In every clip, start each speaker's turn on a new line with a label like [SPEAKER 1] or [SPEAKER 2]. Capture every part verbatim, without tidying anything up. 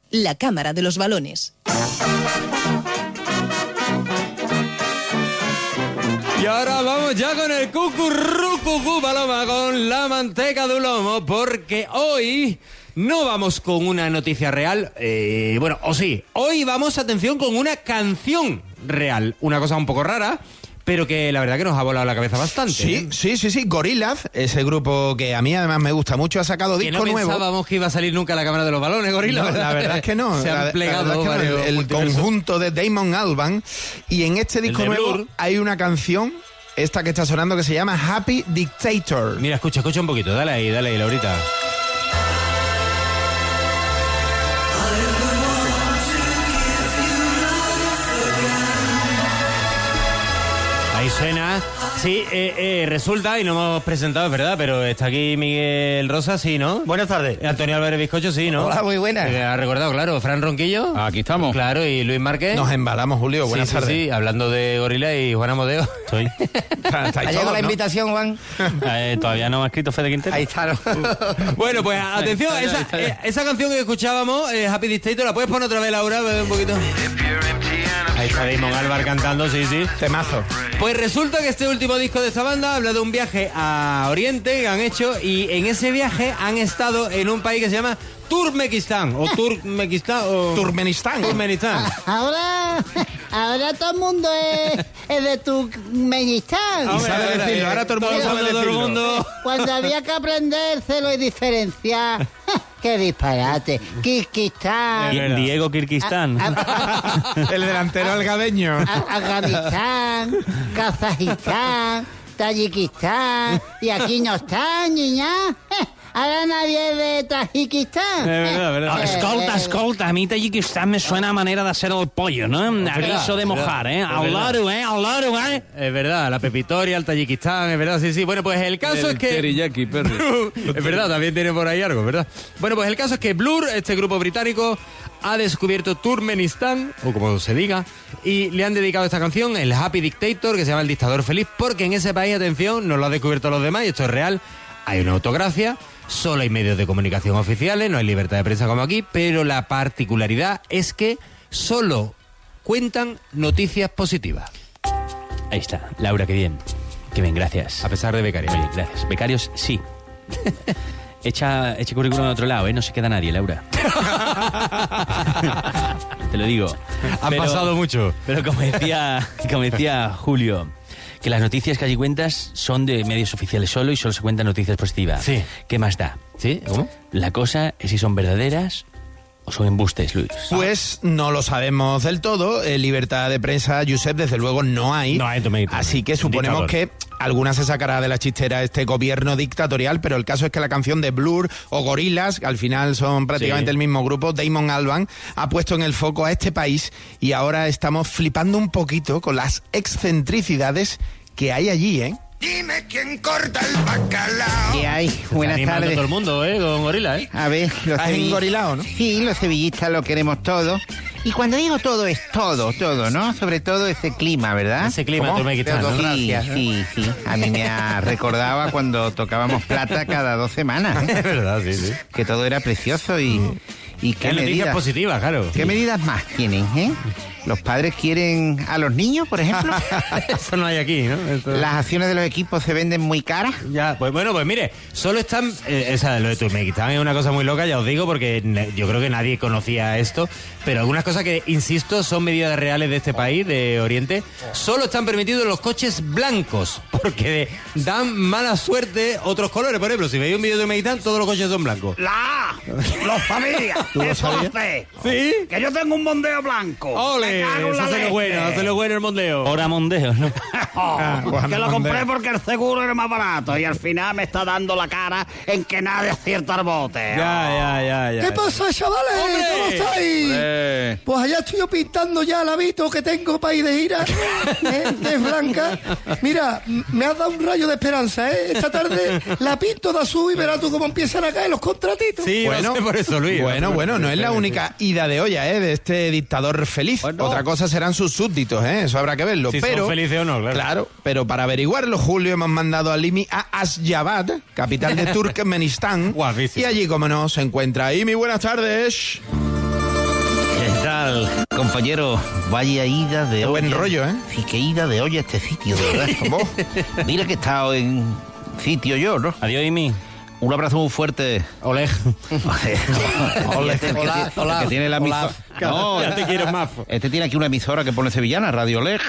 [SPEAKER 1] la cámara de los balones.
[SPEAKER 2] Y ahora vamos ya con el cucurrucucú, Paloma, con la manteca de un lomo, porque hoy no vamos con una noticia real, eh, bueno, o sí, hoy vamos, atención, con una canción real, una cosa un poco rara, pero que la verdad que nos ha volado la cabeza bastante.
[SPEAKER 3] Sí,
[SPEAKER 2] ¿eh?
[SPEAKER 3] sí, sí, sí, Gorillaz, ese grupo que a mí además me gusta mucho, ha sacado
[SPEAKER 2] que
[SPEAKER 3] disco
[SPEAKER 2] no
[SPEAKER 3] nuevo.
[SPEAKER 2] pensábamos que iba a salir nunca la cámara de los balones, Gorillaz.
[SPEAKER 3] No, la verdad es que no.
[SPEAKER 2] Se han
[SPEAKER 3] la,
[SPEAKER 2] plegado
[SPEAKER 3] la verdad es que no,
[SPEAKER 2] varios
[SPEAKER 3] el, el
[SPEAKER 2] multiversos.
[SPEAKER 3] conjunto de Damon Albarn, y en este disco nuevo
[SPEAKER 2] Blur.
[SPEAKER 3] hay una canción, esta que está sonando, que se llama Happy Dictator.
[SPEAKER 2] Mira, escucha, escucha un poquito, dale ahí, dale ahí, Laurita. Ahí suena. Sí, eh, eh, resulta, y no hemos presentado, es verdad, pero está aquí Miguel Rosa, sí, ¿no?
[SPEAKER 4] Buenas tardes.
[SPEAKER 2] Antonio Álvarez Bizcocho, sí, ¿no?
[SPEAKER 4] Hola, muy buenas.
[SPEAKER 2] Eh, ha recordado, claro, Fran Ronquillo.
[SPEAKER 5] Aquí estamos.
[SPEAKER 2] Claro, y Luis Márquez.
[SPEAKER 3] Nos embalamos, Julio,
[SPEAKER 2] Sí,
[SPEAKER 3] buenas
[SPEAKER 2] sí,
[SPEAKER 3] tardes.
[SPEAKER 2] sí, hablando de Gorila y Juan Amodeo. Estoy.
[SPEAKER 3] Estáis
[SPEAKER 4] ¿Ha llegado
[SPEAKER 3] todos,
[SPEAKER 4] la
[SPEAKER 3] ¿no?
[SPEAKER 4] invitación, Juan?
[SPEAKER 5] Eh, todavía no me ha escrito Fede Quintero.
[SPEAKER 4] Ahí está. ¿no?
[SPEAKER 2] Bueno, pues atención,
[SPEAKER 5] Ahí está,
[SPEAKER 2] esa,
[SPEAKER 5] ahí está, ahí
[SPEAKER 2] eh, esa canción que escuchábamos, eh, Happy Dictator, ¿la puedes poner otra vez, Laura? Un poquito. Ahí está Damon Albarn cantando, sí, sí.
[SPEAKER 3] Temazo.
[SPEAKER 2] Pues resulta que este último disco de esta banda habla de un viaje a Oriente que han hecho, y en ese viaje han estado en un país que se llama Turkmenistán o Turkmenistán o
[SPEAKER 3] Turkmenistán.
[SPEAKER 2] Turkmenistán.
[SPEAKER 6] Ahora, ahora todo el mundo es, es de Turkmenistán.
[SPEAKER 3] Y sabe decirlo, ahora todo el mundo sabe
[SPEAKER 2] todo el
[SPEAKER 3] decirlo.
[SPEAKER 2] mundo.
[SPEAKER 6] Cuando había que aprendérselo y diferenciar. ¡Qué disparate! Kirguistán,
[SPEAKER 2] Es verdad.
[SPEAKER 5] Diego Kirguistán.
[SPEAKER 6] A- a-
[SPEAKER 3] El delantero algabeño.
[SPEAKER 6] a- Afganistán, Kazajistán, Tayikistán, y aquí no están, niña. Eh, Ahora nadie es de Tayikistán.
[SPEAKER 2] Es verdad, verdad.
[SPEAKER 5] No,
[SPEAKER 6] Eh,
[SPEAKER 5] escolta,
[SPEAKER 6] eh,
[SPEAKER 5] escolta, a mi Tayikistán me suena a manera de hacer el pollo, ¿no? Aviso de
[SPEAKER 2] es
[SPEAKER 5] mojar,
[SPEAKER 2] verdad,
[SPEAKER 5] ¿eh?
[SPEAKER 2] es
[SPEAKER 5] Al
[SPEAKER 2] verdad.
[SPEAKER 5] loro, ¿eh? Al loro, ¿eh?
[SPEAKER 2] Es verdad, la pepitoria, el Tayikistán, es verdad, sí, sí. Bueno, pues el caso
[SPEAKER 5] El
[SPEAKER 2] es que...
[SPEAKER 5] teriyaki, perro.
[SPEAKER 2] Es verdad, también tiene por ahí algo, ¿verdad? Bueno, pues el caso es que Blur, este grupo británico, ha descubierto Turkmenistán, o como se diga, y le han dedicado esta canción, el Happy Dictator, que se llama El Dictador Feliz, porque en ese país, atención, no lo han descubierto los demás, y esto es real, hay una autocracia, solo hay medios de comunicación oficiales, no hay libertad de prensa como aquí, pero la particularidad es que solo cuentan noticias positivas.
[SPEAKER 5] Ahí está, Laura, qué bien. Qué bien, gracias.
[SPEAKER 2] A pesar de becarios.
[SPEAKER 5] Oye, gracias. Becarios, sí. Echa, echa currículum a otro lado, ¿eh? No se queda nadie, Laura. Te lo digo.
[SPEAKER 2] Han
[SPEAKER 5] Pero-
[SPEAKER 2] pasado mucho.
[SPEAKER 5] Pero como decía, como decía Julio, que las noticias que allí cuentas son de medios oficiales solo y solo se cuentan noticias positivas.
[SPEAKER 2] Sí.
[SPEAKER 5] ¿Qué más da?
[SPEAKER 2] ¿Sí? ¿Cómo?
[SPEAKER 5] La cosa es si son verdaderas o son embustes, Luis.
[SPEAKER 3] Pues no lo sabemos del todo. Eh, libertad de prensa, Josep, desde luego no hay.
[SPEAKER 2] No hay, tome, tome.
[SPEAKER 3] Así que suponemos
[SPEAKER 2] Dictador.
[SPEAKER 3] que alguna se sacará de la chistera este gobierno dictatorial, pero el caso es que la canción de Blur o Gorillaz, que al final son prácticamente
[SPEAKER 2] Sí.
[SPEAKER 3] el mismo grupo, Damon Albarn, ha puesto en el foco a este país, y ahora estamos flipando un poquito con las excentricidades que hay allí, ¿eh?
[SPEAKER 7] Dime quién corta el bacalao.
[SPEAKER 6] ¿Qué hay? Buenas
[SPEAKER 2] Animando
[SPEAKER 6] tardes.
[SPEAKER 2] todo el mundo, ¿eh? Con Gorila, ¿eh?
[SPEAKER 6] A ver, los
[SPEAKER 3] Estás
[SPEAKER 6] sevill-
[SPEAKER 3] engorilado, ¿no?
[SPEAKER 6] Sí, los sevillistas lo queremos todo. Y cuando digo todo, es todo, todo, ¿no? Sobre todo ese clima, ¿verdad?
[SPEAKER 2] Ese clima en
[SPEAKER 3] ¿Cómo?
[SPEAKER 2] Turkmenistán, ¿no?
[SPEAKER 6] Sí, sí, sí. A mí me ha recordado a cuando tocábamos plata cada dos semanas, ¿eh?
[SPEAKER 2] Es verdad, sí, sí.
[SPEAKER 6] Que todo era precioso y, y qué
[SPEAKER 2] Hay noticias
[SPEAKER 6] medidas,
[SPEAKER 2] positivas, claro.
[SPEAKER 6] qué medidas más tienen, ¿eh? Los padres quieren a los niños, por ejemplo.
[SPEAKER 2] Eso no hay aquí, ¿no? Esto-
[SPEAKER 6] Las acciones de los equipos se venden muy caras.
[SPEAKER 2] Ya, pues bueno, pues mire, solo están... Eh, esa, lo de Turkmenistán es una cosa muy loca, ya os digo, porque ne- yo creo que nadie conocía esto, pero algunas cosas que, insisto, son medidas reales de este país, de Oriente, solo están permitidos los coches blancos, porque dan mala suerte otros colores. Por ejemplo, si veis un vídeo de Turkmenistán, todos los coches son blancos.
[SPEAKER 4] ¡La! ¡Los familias!
[SPEAKER 3] ¿Tú lo
[SPEAKER 4] ¡Eso lo
[SPEAKER 3] sabías?
[SPEAKER 4] sé!
[SPEAKER 2] ¿Sí?
[SPEAKER 4] ¡Que yo tengo un mondeo blanco!
[SPEAKER 2] ¡Ole!
[SPEAKER 4] ¡Me cago en la
[SPEAKER 2] Eso hace lo
[SPEAKER 4] leche!
[SPEAKER 2] bueno, hace lo bueno el mondeo.
[SPEAKER 5] Ahora mondeo, ¿no?
[SPEAKER 4] Oh,
[SPEAKER 3] Ah, bueno,
[SPEAKER 4] que lo
[SPEAKER 3] mondeo.
[SPEAKER 4] compré porque el seguro era más barato y al final me está dando la cara en que nadie acierta el bote.
[SPEAKER 2] Ya, ya, ya, ya.
[SPEAKER 8] ¿Qué pasa, chavales?
[SPEAKER 2] ¡Hombre!
[SPEAKER 8] ¿Cómo estáis?
[SPEAKER 5] Eh,
[SPEAKER 8] Pues allá estoy yo pintando ya el hábito que tengo para ir de gira, ¿eh? Que es blanca. Mira, m- me has dado un rayo de esperanza, ¿eh? Esta tarde la pinto de azul y verás tú cómo empiezan a caer los contratitos.
[SPEAKER 2] Sí, bueno, por eso, Luis.
[SPEAKER 3] Bueno, bueno, no es la única ida de olla, ¿eh? De este dictador feliz.
[SPEAKER 2] Bueno.
[SPEAKER 3] Otra cosa serán sus súbditos, ¿eh? Eso habrá que verlo.
[SPEAKER 2] Si son
[SPEAKER 3] pero,
[SPEAKER 2] felices o no, claro.
[SPEAKER 3] Claro, pero para averiguarlo, Julio, hemos mandado a Limi a Asyabad, capital de Turkmenistán.
[SPEAKER 2] Guapísimo.
[SPEAKER 3] Y allí, como no, se encuentra ahí. Mi buenas tardes.
[SPEAKER 4] tal, compañero? Vaya ida de
[SPEAKER 3] Qué
[SPEAKER 4] olla.
[SPEAKER 3] buen rollo, ¿eh?
[SPEAKER 4] Sí, qué ida de olla este sitio, de verdad. ¿Cómo? Mira que he estado en sitio yo, ¿no?
[SPEAKER 5] Adiós, Imi.
[SPEAKER 4] Un abrazo muy fuerte.
[SPEAKER 2] Oleg.
[SPEAKER 4] Hola, este, el que,
[SPEAKER 8] Hola,
[SPEAKER 4] tiene- el
[SPEAKER 8] hola,
[SPEAKER 4] que tiene la
[SPEAKER 8] hola.
[SPEAKER 4] emisora. No,
[SPEAKER 2] Ya te quiero más.
[SPEAKER 4] este tiene aquí una emisora que pone sevillana, Radio Oleg.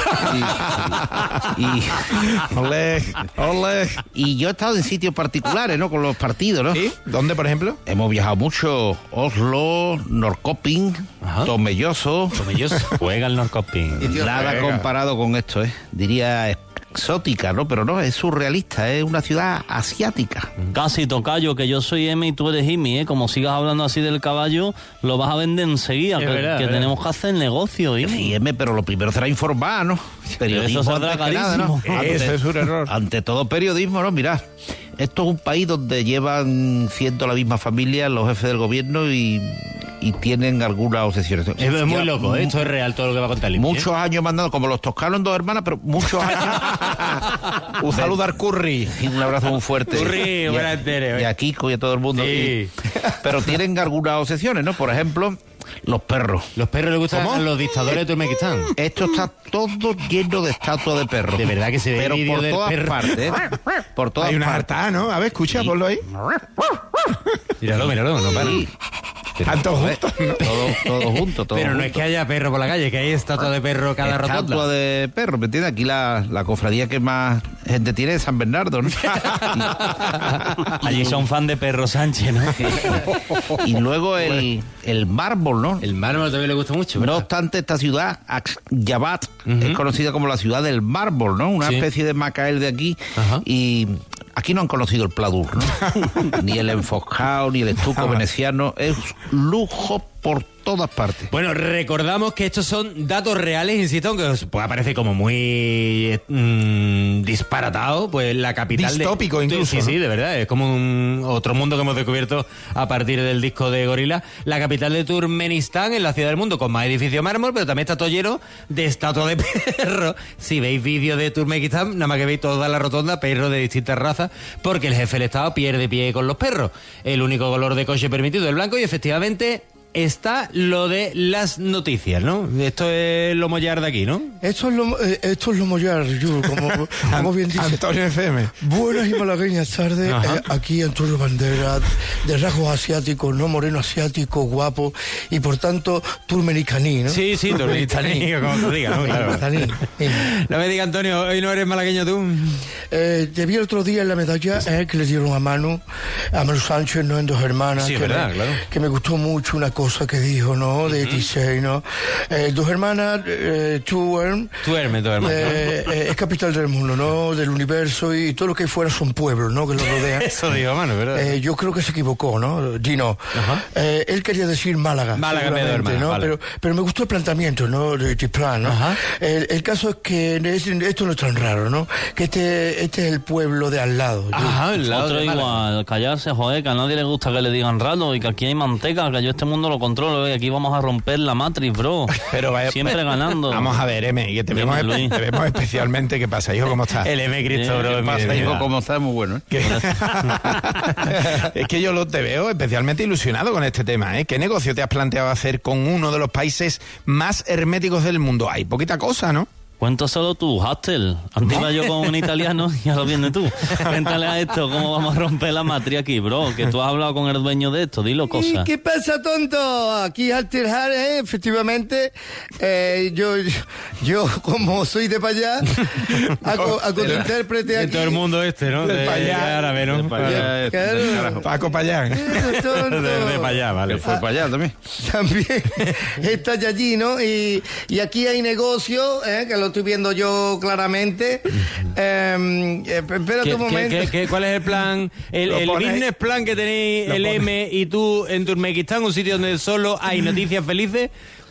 [SPEAKER 4] Y, y,
[SPEAKER 3] Ole, ole.
[SPEAKER 4] y yo he estado en sitios particulares, ¿no? Con los partidos, ¿no?
[SPEAKER 3] ¿Sí? ¿Dónde, por ejemplo?
[SPEAKER 4] Hemos viajado mucho. Oslo, Norrköping,
[SPEAKER 2] Ajá.
[SPEAKER 4] Tomelloso.
[SPEAKER 2] Tomelloso.
[SPEAKER 5] Juega el Norrköping.
[SPEAKER 4] Nada
[SPEAKER 3] Venga.
[SPEAKER 4] comparado con esto, ¿eh? Diría exótica, ¿no? Pero no, es surrealista, es una ciudad asiática.
[SPEAKER 5] Casi tocayo, que yo soy M y tú eres Imi, ¿eh? Como sigas hablando así del caballo, lo vas a vender enseguida.
[SPEAKER 2] Es
[SPEAKER 5] que
[SPEAKER 2] verdad,
[SPEAKER 5] que
[SPEAKER 2] es
[SPEAKER 5] tenemos
[SPEAKER 2] verdad.
[SPEAKER 5] que hacer negocio, Imi.
[SPEAKER 4] Fíjeme, pero lo primero será informar, ¿no? Periodismo
[SPEAKER 5] Eso saldrá
[SPEAKER 4] antes que nada, ¿no?
[SPEAKER 5] carísimo.
[SPEAKER 4] Ante-
[SPEAKER 3] Ese es un error.
[SPEAKER 4] Ante todo periodismo, ¿no? Mirad, esto es un país donde llevan siendo la misma familia los jefes del gobierno y, y tienen algunas obsesiones.
[SPEAKER 2] Es muy
[SPEAKER 4] Ya
[SPEAKER 2] loco, ¿eh? Esto es real todo lo que va a contar Limpi, ¿eh?
[SPEAKER 4] Muchos años mandando, como los toscanos en dos hermanas, pero muchos años.
[SPEAKER 3] Un saludo al Curry.
[SPEAKER 4] Y un abrazo muy fuerte.
[SPEAKER 2] Curry,
[SPEAKER 4] Y a-
[SPEAKER 2] buenas tardes.
[SPEAKER 4] Y a Kiko y a todo el mundo.
[SPEAKER 2] Sí.
[SPEAKER 4] Y- pero tienen algunas obsesiones, ¿no? Por ejemplo, los perros.
[SPEAKER 2] Los perros les gustan
[SPEAKER 3] ¿Cómo?
[SPEAKER 2] a los dictadores de Turkmenistán.
[SPEAKER 4] Esto está todo lleno de estatuas de perros.
[SPEAKER 2] De verdad que se ve
[SPEAKER 4] Pero
[SPEAKER 2] vídeo
[SPEAKER 4] por
[SPEAKER 2] del
[SPEAKER 4] todas
[SPEAKER 2] perro.
[SPEAKER 4] partes, ¿eh? Por todas
[SPEAKER 3] Hay una
[SPEAKER 4] partes.
[SPEAKER 3] harta, ¿no? A ver, escucha,
[SPEAKER 4] Sí.
[SPEAKER 3] ponlo ahí.
[SPEAKER 2] Míralo, míralo, no para.
[SPEAKER 4] Sí.
[SPEAKER 3] Tantos juntos, ¿no?
[SPEAKER 4] Todo, todo junto, todo
[SPEAKER 2] Pero no es
[SPEAKER 4] junto.
[SPEAKER 2] que haya perro por la calle, que hay estatua de perro cada
[SPEAKER 4] Estatua
[SPEAKER 2] rotonda.
[SPEAKER 4] de perro, ¿me entiendes? Aquí la, la cofradía que más gente tiene es San Bernardo, ¿no?
[SPEAKER 5] Allí son fan de Perro Sánchez, ¿no?
[SPEAKER 4] Y luego el, el mármol, ¿no?
[SPEAKER 2] El mármol también le gusta mucho,
[SPEAKER 4] No
[SPEAKER 2] ¿verdad?
[SPEAKER 4] obstante, esta ciudad, Axyabat,
[SPEAKER 2] Ujú.
[SPEAKER 4] es conocida como la ciudad del mármol, ¿no? Una
[SPEAKER 2] Sí.
[SPEAKER 4] especie de Macael de aquí.
[SPEAKER 2] Ajá.
[SPEAKER 4] Y aquí no han conocido el pladur, ¿no? Ni el enfoscado, ni el estuco veneciano. Es lujo por todas partes.
[SPEAKER 2] Bueno, recordamos que estos son datos reales, insisto, aunque os pueda parecer como muy mm, disparatado, pues la capital de-
[SPEAKER 3] Distópico incluso,
[SPEAKER 2] Sí,
[SPEAKER 3] ¿no?
[SPEAKER 2] sí, de verdad, es como un otro mundo que hemos descubierto a partir del disco de Gorila. La capital de Turkmenistán es la ciudad del mundo con más edificios de mármol, pero también está todo lleno de estatuas de perros. Si veis vídeos de Turkmenistán, nada más que veis toda la rotonda, perros de distintas razas, porque el jefe del Estado pierde pie con los perros. El único color de coche permitido es el blanco y efectivamente está lo de las noticias, ¿no? Esto es lo mollar de aquí, ¿no?
[SPEAKER 8] Esto es lo, eh, esto es lo mollar, yo, como, como bien dice.
[SPEAKER 3] Antonio F M.
[SPEAKER 8] Buenas y malagueñas tardes,
[SPEAKER 2] Ajá.
[SPEAKER 8] eh, aquí Antonio Banderas, de rasgos asiáticos, no moreno asiático, guapo, y por tanto turmenicaní, ¿no?
[SPEAKER 2] Sí, sí, turmenistaní, como tú digas, ¿no? Claro.
[SPEAKER 8] Turmenicaní.
[SPEAKER 2] No me digas, Antonio, hoy no eres malagueño tú.
[SPEAKER 8] Eh, te vi el otro día en la medalla eh, que le dieron a Manu, a Manu Sánchez, ¿no? En Dos Hermanas.
[SPEAKER 2] Sí,
[SPEAKER 8] que
[SPEAKER 2] verdad,
[SPEAKER 8] me,
[SPEAKER 2] claro.
[SPEAKER 8] Que me gustó mucho una cosa que dijo, ¿no? De Tisei, ¿no? Eh, Dos Hermanas, eh, Tuern,
[SPEAKER 2] Tú eres, tú eres.
[SPEAKER 8] eh, eh, es capital del mundo, ¿no? Del universo y todo lo que hay fuera son pueblos, ¿no? Que lo rodean.
[SPEAKER 2] Eso digo, mano, ¿verdad?
[SPEAKER 8] Eh, yo creo que se equivocó, ¿no? Gino.
[SPEAKER 2] Ajá.
[SPEAKER 8] Eh, él quería decir Málaga.
[SPEAKER 2] Málaga,
[SPEAKER 8] seguramente,
[SPEAKER 2] Hermana,
[SPEAKER 8] ¿no?
[SPEAKER 2] vale.
[SPEAKER 8] Pero, pero me gustó el planteamiento, ¿no? De Tiplán, ¿no?
[SPEAKER 2] Ajá.
[SPEAKER 8] El, el caso es que es- esto no es tan raro, ¿no? Que este, este es el pueblo de al lado. Yo-
[SPEAKER 2] Ajá, el lado
[SPEAKER 5] Otro
[SPEAKER 2] de Málaga.
[SPEAKER 5] igual, callarse, joder, que a nadie le gusta que le digan rato y que aquí hay manteca, que yo este mundo lo controlo y aquí vamos a romper la Matrix, bro.
[SPEAKER 3] Pero vaya-
[SPEAKER 5] Siempre ganando.
[SPEAKER 3] Vamos a ver, M, que te vemos,
[SPEAKER 5] Dime, Luis.
[SPEAKER 3] te vemos especialmente. ¿Qué pasa, hijo? ¿Cómo estás?
[SPEAKER 2] El M Cristo,
[SPEAKER 5] Eh,
[SPEAKER 2] bro.
[SPEAKER 5] ¿qué
[SPEAKER 2] mi
[SPEAKER 4] Pasa,
[SPEAKER 2] vida.
[SPEAKER 4] hijo, como está, muy bueno, ¿eh?
[SPEAKER 3] Que- es que yo lo te veo especialmente ilusionado con este tema, ¿eh? ¿Qué negocio te has planteado hacer con uno de los países más herméticos del mundo? Hay poquita cosa, ¿no?
[SPEAKER 5] Cuéntaselo tú, Hastel. Antes iba yo con un italiano y ahora viene tú. Cuéntale a esto cómo vamos a romper la matriz aquí, bro. Que tú has hablado con el dueño de esto, dilo
[SPEAKER 8] ¿Y
[SPEAKER 5] cosas.
[SPEAKER 8] qué pasa, tonto? Aquí Alter eh, efectivamente, eh, yo, yo como soy de para allá, hago, hago de intérprete
[SPEAKER 2] De
[SPEAKER 8] aquí.
[SPEAKER 2] todo el mundo este, ¿no?
[SPEAKER 3] Del
[SPEAKER 2] De
[SPEAKER 3] payá.
[SPEAKER 2] árabe, ¿no?
[SPEAKER 4] De payá,
[SPEAKER 2] De,
[SPEAKER 8] Claro.
[SPEAKER 3] Paco Payán.
[SPEAKER 8] Eh, tonto.
[SPEAKER 2] de para allá, vale.
[SPEAKER 4] Que fue para allá también.
[SPEAKER 8] También está allí, ¿no? Y, y aquí hay negocio, ¿eh? Que lo estoy viendo yo claramente. Eh, eh, espérate
[SPEAKER 2] ¿Qué-
[SPEAKER 8] un
[SPEAKER 2] qué-
[SPEAKER 8] momento.
[SPEAKER 2] qué- qué- ¿Cuál es el plan, el,
[SPEAKER 3] Lo
[SPEAKER 2] el
[SPEAKER 3] pone ahí.
[SPEAKER 2] business plan que tenéis
[SPEAKER 3] Lo
[SPEAKER 2] el
[SPEAKER 3] pone.
[SPEAKER 2] M y tú en Turkmenistán, un sitio donde solo hay noticias felices?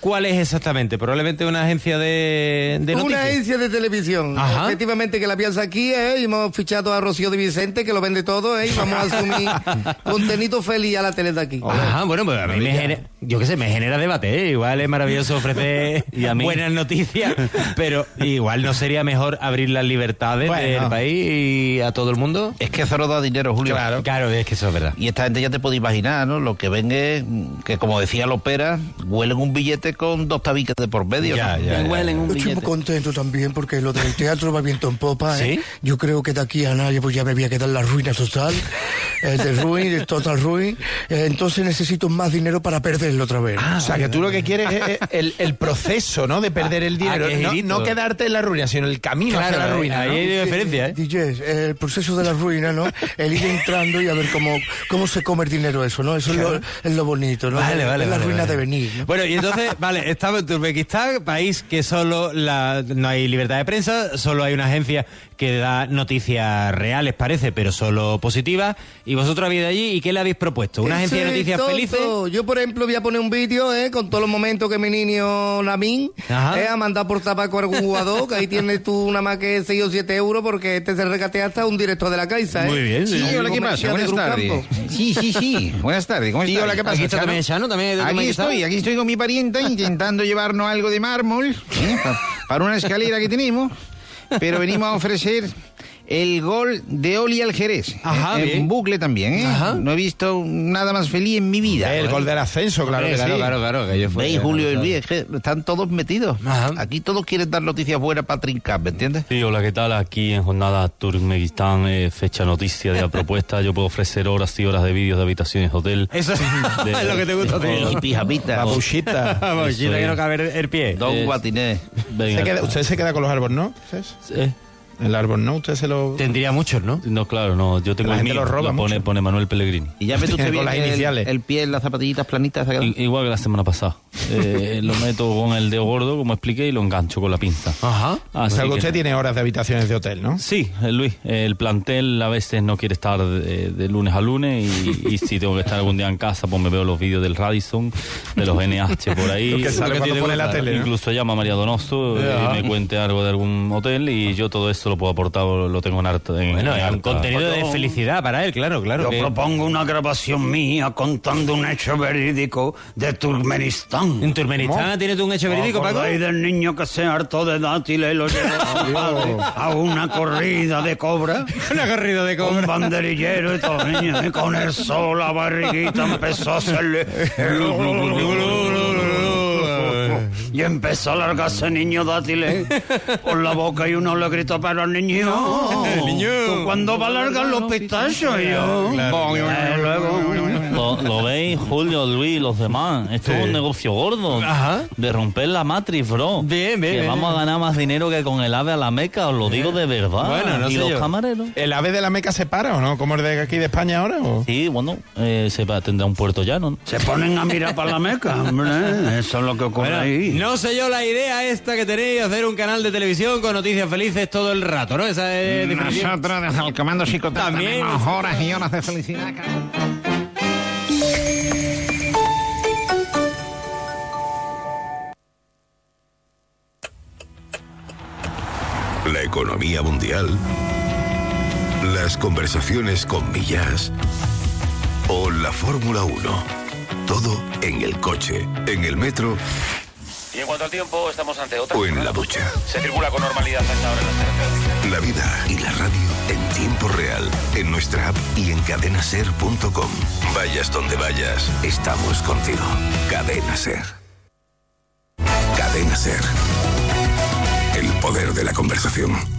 [SPEAKER 2] ¿Cuál es exactamente? Probablemente una agencia de, de
[SPEAKER 8] Una
[SPEAKER 2] noticias.
[SPEAKER 8] agencia de televisión.
[SPEAKER 2] Ajá.
[SPEAKER 8] Efectivamente, que la piensa aquí, ¿eh? Y hemos fichado a Rocío de Vicente, que lo vende todo, ¿eh? Y vamos a asumir contenido feliz a la tele de aquí.
[SPEAKER 2] Ajá, bueno, pues a mí me genera, yo qué sé, me genera debate, ¿eh? Igual es maravilloso ofrecer
[SPEAKER 5] Y a mí.
[SPEAKER 2] buenas noticias, pero igual no sería mejor abrir las libertades
[SPEAKER 3] Bueno.
[SPEAKER 2] del país y a todo el mundo.
[SPEAKER 4] Es que eso no da dinero, Julio.
[SPEAKER 3] Claro.
[SPEAKER 2] Claro, es que eso es verdad.
[SPEAKER 4] Y esta gente ya te puede imaginar, ¿no? Lo que ven es que, como decía Lopera, huelen un billete con dos tabiques de por medio.
[SPEAKER 2] Ya,
[SPEAKER 4] ¿no?
[SPEAKER 2] ya, ya.
[SPEAKER 5] Huelen un
[SPEAKER 8] Yo estoy muy
[SPEAKER 5] billete.
[SPEAKER 8] contento también porque lo del teatro va viento en popa, ¿eh?
[SPEAKER 2] ¿Sí?
[SPEAKER 8] Yo creo que de aquí a nadie pues ya me voy a quedar la ruina total, el de ruin, el total ruin. Eh, entonces necesito más dinero para perderlo otra vez.
[SPEAKER 3] O sea, que tú lo que quieres es es el, el proceso, ¿no? De perder el dinero.
[SPEAKER 2] ah, qué
[SPEAKER 3] no,
[SPEAKER 2] girito.
[SPEAKER 3] no quedarte en la ruina, sino el camino hacia la ruina,
[SPEAKER 2] ahí
[SPEAKER 3] ¿no?
[SPEAKER 2] hay diferencia, ¿eh?
[SPEAKER 8] D J, el proceso de la ruina, ¿no? El ir entrando y a ver cómo, cómo se come el dinero eso, ¿no? Eso es, lo, es lo bonito, ¿no?
[SPEAKER 2] Vale, vale,
[SPEAKER 8] es la
[SPEAKER 2] vale,
[SPEAKER 8] ruina
[SPEAKER 2] vale.
[SPEAKER 8] de venir, ¿no?
[SPEAKER 2] Bueno, y entonces, vale, estamos en Turkmenistán, país que solo la, no hay libertad de prensa, solo hay una agencia que da noticias reales, parece, pero solo positivas. Y vosotros habéis de allí, ¿y qué le habéis propuesto? ¿Una agencia de
[SPEAKER 8] Ese
[SPEAKER 2] noticias
[SPEAKER 8] tonto.
[SPEAKER 2] felices?
[SPEAKER 8] Yo, por ejemplo, voy a poner un vídeo, ¿eh? Con todos los momentos que mi niño Lamin,
[SPEAKER 2] Ajá.
[SPEAKER 8] ¿eh? Ha mandado por tabaco a algún jugador, que ahí tienes tú una más que seis o siete euros, porque este se regatea hasta un director de la Caixa, ¿eh?
[SPEAKER 2] Muy bien, sí.
[SPEAKER 4] Sí, hola, ¿qué pasa?
[SPEAKER 8] Comercial de
[SPEAKER 4] Buenas
[SPEAKER 8] Grupo
[SPEAKER 4] tardes.
[SPEAKER 8] Campo.
[SPEAKER 4] Sí, sí, sí. Buenas tardes. ¿Cómo
[SPEAKER 3] Sí,
[SPEAKER 4] estás?
[SPEAKER 3] hola, ¿qué pasa,
[SPEAKER 2] Aquí está
[SPEAKER 3] Chano?
[SPEAKER 2] también Chano, también de
[SPEAKER 4] Aquí
[SPEAKER 2] Turkmenistán.
[SPEAKER 4] estoy, aquí estoy con mi parienta intentando llevarnos algo de mármol, ¿eh? Pa- para una escalera que tenemos, pero venimos a ofrecer el gol de Oli al Jerez.
[SPEAKER 2] Ajá,
[SPEAKER 4] en
[SPEAKER 2] bien.
[SPEAKER 4] bucle también, ¿eh?
[SPEAKER 2] Ajá.
[SPEAKER 4] No he visto nada más feliz en mi vida.
[SPEAKER 3] El gol del ascenso, claro que
[SPEAKER 2] claro,
[SPEAKER 3] sí.
[SPEAKER 2] claro, claro, que yo fui-
[SPEAKER 4] Veis, Julio y Luis, es que están todos metidos.
[SPEAKER 2] Ajá.
[SPEAKER 4] Aquí todos quieren dar noticias buenas para trincar, ¿me entiendes?
[SPEAKER 5] Sí, hola, ¿qué tal? Aquí en Jornada Turkmenistán, eh, fecha noticia de la propuesta. Yo puedo ofrecer horas y horas de vídeos de habitaciones de hotel.
[SPEAKER 2] Eso es
[SPEAKER 5] De-
[SPEAKER 2] es lo que te gusta a ti, ¿no?
[SPEAKER 4] Y pijamita.
[SPEAKER 3] Babuchita.
[SPEAKER 2] Vamos,
[SPEAKER 5] Eso
[SPEAKER 2] quita que
[SPEAKER 5] es.
[SPEAKER 2] no cabe el, el pie.
[SPEAKER 4] Don
[SPEAKER 5] Eh,
[SPEAKER 4] Guatiné.
[SPEAKER 5] Venga.
[SPEAKER 3] Se queda- usted se queda con los árboles, ¿no? ¿Ustedes?
[SPEAKER 5] Eh,
[SPEAKER 3] El árbol, ¿no? Usted se lo...
[SPEAKER 2] Tendría muchos, ¿no?
[SPEAKER 5] No, claro, no. Yo tengo
[SPEAKER 3] La
[SPEAKER 5] el
[SPEAKER 3] gente
[SPEAKER 5] mío.
[SPEAKER 3] lo roba
[SPEAKER 5] pone,
[SPEAKER 3] mucho.
[SPEAKER 5] pone Manuel Pellegrini.
[SPEAKER 4] Y ya mete usted
[SPEAKER 3] Con
[SPEAKER 4] bien
[SPEAKER 3] las
[SPEAKER 4] el,
[SPEAKER 3] iniciales.
[SPEAKER 4] el pie en las zapatillitas planitas. ¿se ha quedado?
[SPEAKER 5] I- Igual que la semana pasada. Eh, lo meto con el dedo gordo, como expliqué, y lo engancho con la pinza.
[SPEAKER 2] Ajá.
[SPEAKER 3] O
[SPEAKER 5] Así
[SPEAKER 3] sea, que
[SPEAKER 5] que-
[SPEAKER 3] usted tiene horas de habitaciones de hotel, ¿no?
[SPEAKER 5] Sí, eh, Luis, el plantel a veces no quiere estar de, de lunes a lunes y, y si tengo que estar algún día en casa, pues me veo los vídeos del Radisson, de los N H por ahí.
[SPEAKER 3] Lo que sale
[SPEAKER 5] Lo que
[SPEAKER 3] cuando
[SPEAKER 5] tiene
[SPEAKER 3] pone la
[SPEAKER 5] gusta.
[SPEAKER 3] tele, ¿no?
[SPEAKER 5] Incluso llama a María Donoso
[SPEAKER 2] Ya.
[SPEAKER 5] y me cuente algo de algún hotel y yo todo eso lo puedo aportar, lo tengo en harta. En,
[SPEAKER 2] Bueno,
[SPEAKER 5] en
[SPEAKER 2] es un
[SPEAKER 5] harta-
[SPEAKER 2] contenido de felicidad para él, claro, claro.
[SPEAKER 7] Yo
[SPEAKER 2] que-
[SPEAKER 7] propongo una grabación mía contando un hecho verídico de Turkmenistán.
[SPEAKER 2] ¿En Turkmenistán tienes tú un hecho verídico, Paco?
[SPEAKER 7] ¿Acordáis del niño que se hartó de dátiles y lo llevó su padre a una corrida de cobra?
[SPEAKER 2] Una corrida de
[SPEAKER 7] Con
[SPEAKER 2] cobra.
[SPEAKER 7] banderillero y todo, niño, y con el sol la barriguita empezó a hacerle... Y empezó a largarse niño dátiles por la boca y uno le gritó, pero el niño,
[SPEAKER 2] niño.
[SPEAKER 7] ¿tú cuándo vas a largar los pistachos? Y yo, "Eh, luego...
[SPEAKER 5] Lo, lo veis, Julio, Luis y los demás. Esto es un negocio gordo.
[SPEAKER 2] Ajá.
[SPEAKER 5] De romper la matriz, bro.
[SPEAKER 2] Bien, bien,
[SPEAKER 5] Que
[SPEAKER 2] bien.
[SPEAKER 5] vamos a ganar más dinero que con el ave a la Meca, os lo digo de verdad.
[SPEAKER 2] Bueno, no
[SPEAKER 5] y
[SPEAKER 2] sé
[SPEAKER 5] los
[SPEAKER 2] yo.
[SPEAKER 5] camareros.
[SPEAKER 3] ¿El ave de la Meca se para o no? ¿Como el de aquí de España ahora? ¿o?
[SPEAKER 5] Sí, bueno, eh, se va, tendrá un puerto llano, ¿no?
[SPEAKER 7] Se ponen a mirar para la Meca, hombre. Eso es lo que ocurre
[SPEAKER 2] Bueno,
[SPEAKER 7] ahí.
[SPEAKER 2] no sé yo la idea esta que tenéis, hacer un canal de televisión con noticias felices todo el rato, ¿no? Esa es definitiva.
[SPEAKER 4] Nosotros desde el Comando Psicotel
[SPEAKER 2] También.
[SPEAKER 4] tenemos horas y horas de felicidad.
[SPEAKER 9] La economía mundial, las conversaciones con Millás o la Fórmula uno. Todo en el coche, en el metro
[SPEAKER 10] Y en cuanto al tiempo, estamos ante otra.
[SPEAKER 9] o en la ducha.
[SPEAKER 10] Se circula con normalidad hasta ahora en las carreteras.
[SPEAKER 9] La vida y la radio en tiempo real, en nuestra app y en cadena ser punto com. Vayas donde vayas, estamos contigo. Cadena Ser. Cadena Ser. El poder de la conversación.